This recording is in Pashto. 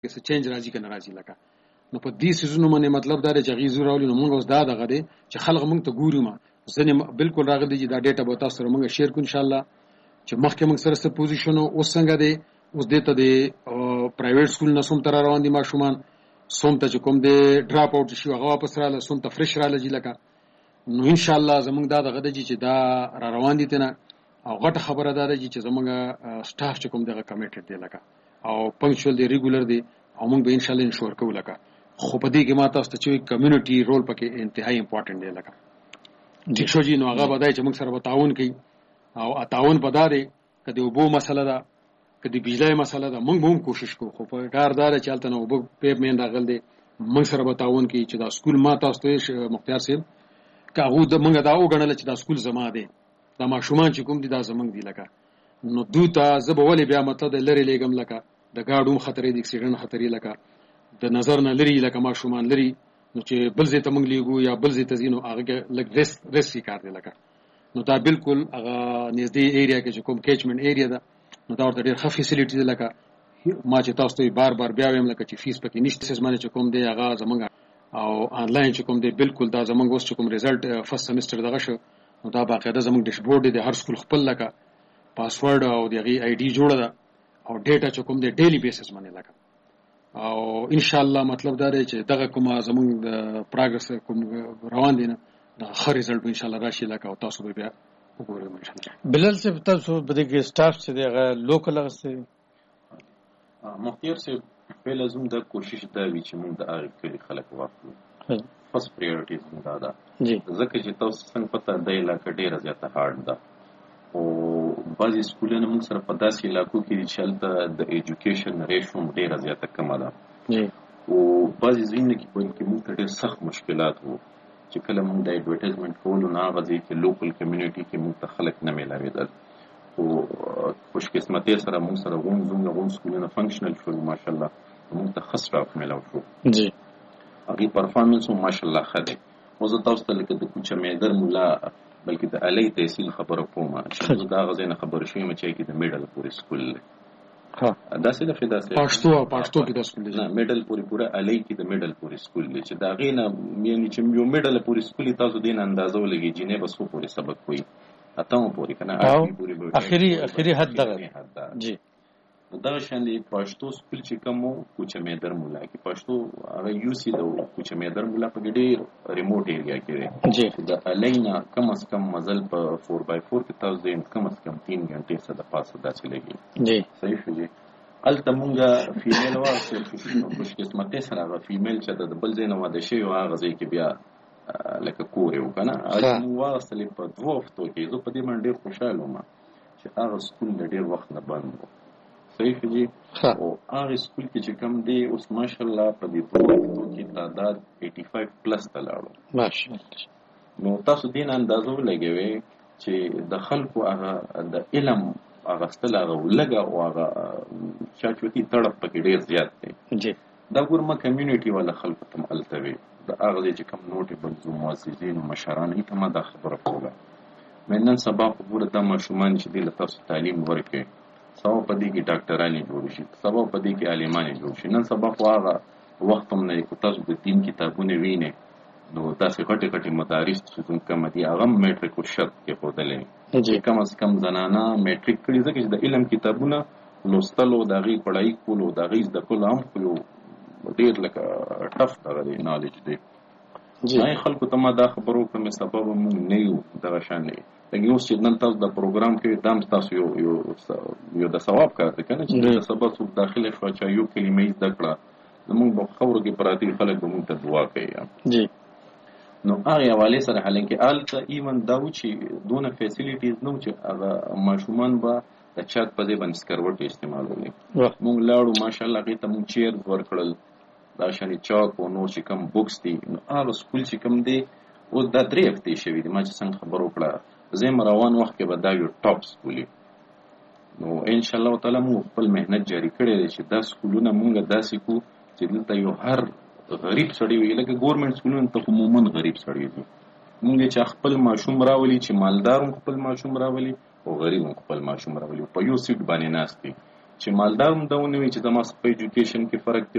څه چینج راځي کنه راځي لکه نو په دې سيزونو باندې مطلب دا دی چې غیزو راولي نو موږ اوس دا دغه دی چې خلک موږ ته ګوري ما ځنه بالکل راغلي چې دا ډیټا به تاسو سره موږ شیر کو ان شاء الله چې مخکې موږ سره څه پوزیشن اوس څنګه دی اوس دته دی پرایویټ سکول نه سوم تر روان دي ماشومان سوم ته چې کوم دی ډراپ اوټ شي هغه واپس رااله سوم ته فرش رااله جی لکه نو ان شاء الله زموږ دا دغه دی چې دا را روان دي تنه او غټه خبره ده چې زموږ سټاف چې کوم دغه کمیټډ دی لکه او پنکچوال دی ریګولر دی او موږ به ان شاء الله انشور کوو لکه خو په دې کې ما تاسو ته چې کمیونټي رول پکې انتهایی امپورټنت دی لکه چې شو جی نو هغه بدای چې موږ سره تعاون کوي او تعاون بداري کدی وبو مسله ده کدی بجلی مسله ده موږ هم کوشش کوو خو په کاردار چالت نه وبو پیپ مین راغل دی موږ سره تعاون کوي چې دا سکول ما تاسو ته مختار صاحب کاغو د موږ دا وګڼل چې دا سکول زما دی دا ماشومان چې کوم دي دا زمنګ دي لکه نو دوته زبولې بیا مطلب لري لګم لکه د گاډوم خطرې د اکسیډنټ خطرې لکه د نظر نه لري لکه ماشومان لري نو چې بل ځای ته موږ لیږو یا بل ځای ته ځینو هغه لګ ریسک کار دی لکه نو دا بالکل هغه نږدې ایریا کې چې کوم کیچمنټ ایریا ده نو دا ورته ډېر ښه فیسیلیټي ده لکه ما چې تاسو ته بار بار بیا وایم لکه چې فیس پکې نشته سیسمانه چې کوم دی هغه زمونږ او آنلاین چې کوم دی بالکل دا زمونږ اوس چې کوم ریزلټ فرست سیمستر دغه شو نو دا باقاعده زمونږ ډیشبورډ دی هر سکول خپل لکه پاسورډ او دغه آی ډي جوړه ده او ډیټا چې کوم دی ډیلی بیسس باندې لکه او ان شاء الله مطلب دا دی چې دغه کوم زمونږ د پروګرس کوم روان دي نه دا ښه ریزلټ ان شاء الله راشي لکه او تاسو به بیا وګورئ ان شاء الله. بلال صاحب تاسو به د سټاف چې دغه لوکل غسه مختار صاحب په لازم د کوشش دا وی چې موږ د هغه کلی خلک واخلو فرست پریورټیز موږ دا جی ځکه چې تاسو څنګه پته دی علاقه ډیره زیاته هارد ده او بعضی سکولونه موږ سره په داسې علاقو کې چې هلته د ایجوکیشن ریشو ډیره زیاته کمه ده جی او بعضی ځینې کې بلکې موږ ته ډېر سخت مشکلات وو چې کله موږ د ایډورټایزمنټ کولو نه هغه ځای کې لوکل کمیونټي کې موږ ته خلک نه میلاوېدل خو خوشقسمتۍ سره موږ سره غون سکولونه فنکشنل شول ماشاءالله موږ ته ښه سټاف میلاو شو جی هغې پرفارمنس هم ماشاءالله ښه دی خو زه تاسو ته لکه د کوچه میدر ملا بلکې د علی تحصیل خبره کوم چې زه د هغه ځای نه خبر شوم چې کې د میډل پورې سکول دی داسې د فدا سره پښتو کې د سکول دی نه میډل پورې علی کې د میډل پورې سکول دی چې دا غینه یعنی چې یو میډل پورې سکول تاسو دین اندازو لګي جنې بس خو پورې سبق کوي اتم پورې کنه اخیری حد دغه جی دا شان دی پښتو سکول چې کوم کوچه میدر مولا کې پښتو هغه یو سی د کوچه میدر مولا په ډېر ریموټ ایریا کې دی جی د الینا کم از کم مزل په 4x4 کې تاسو دین کم از کم 3 غنټې سره د پاسه داسې لګي جی صحیح شو جی الته مونږه فیمیل واسه خوش قسمت سره هغه فیمیل چې د بل ځای نه واده شي او هغه ځای کې بیا لکه کور یو کنه اځ مو واصلې په 2 هفتو کې زه په دې باندې ډېر خوشاله وم چې هغه سکول ډېر وخت نه بند و صحیح جی او هغه سکول کې چې کم دی اوس ماشاءالله په دې 2 هفتو کې تعداد 85 پلس ته لاړو ماشاءالله نو تاسو دین اندازو لګوي چې د خلکو هغه د علم هغه ستل هغه لګه او هغه چاچوتی تړپ پکې ډېر زیات دی جی دا ګورمه کمیونټي ولا خلکو تم التوي د هغه چې کوم نوټیبل زو مؤسسین او مشران هیڅ ما دا خبره کوله نن سبا په پوره د ماشومان چې د تاسو تعلیم ورکړي سبا په دې کې ډاکټرانی جوړ شي سبا په دې کې عالمانی جوړ شي نن سبا خو هغه وخت هم نه کو تاسو د دین کتابونه وینئ نو تاسو غټه مدارس چې کوم دي هغه میټریک او شرط کې خودلې چې کم از کم زنانه میټریک کړي ځکه چې د علم کتابونه لوستلو دغه پړای کولو دغه د کول هم کولو ډېر لکه ټف دغه نالج دی نه خلکو ته ما دا خبرو کوم سبب مونږ نه یو دغه شان نه لکه اوس چې نن تاسو د پروګرام کې دام تاسو یو د ثواب کار دی کنه چې د سبب څو داخله شو چې یو کلمې زده کړه موږ په خبرو کې پراتی خلک به موږ ته دعا کوي جی نو هغه حواله سره حالانکه آلته ایون دا و چې دونه فیسیلیټیز نو چې هغه ماشومان به د چات په ځای باندې سکروټ استعمالوي موږ لاړو ماشاءالله هغه ته موږ چیر ورکړل دا شانې چاک او نور چې کوم بوکس دي نو هغه سکول چې کوم دی او دا درې هفتې شوي دي ما چې څنګه خبر وکړه زه روان وخت کې به دا یو ټاپ سکول نو ان شاء الله تعالی موږ خپل مهنت جاری کړی دی چې دا سکولونه موږ داسې کو چې دلته یو هر غریب سړی وي لکه ګورنمنت سکولونه ته عموما غریب سړی دي موږ چې خپل ماشوم راولي چې مالدار خپل ماشوم راولي او غریب خپل ماشوم راولي په یو سیټ باندې ناست دي چې مالدار هم دا ونه وي چې زما په ایجوکیشن کې فرق دی